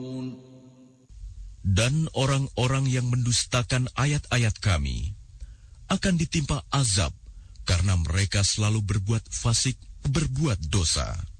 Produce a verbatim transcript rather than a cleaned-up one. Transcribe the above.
Dan orang-orang yang mendustakan ayat-ayat kami akan ditimpa azab karena mereka selalu berbuat fasik, berbuat dosa.